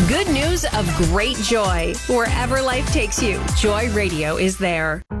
Good news of great joy. Wherever life takes you, Joy Radio is there.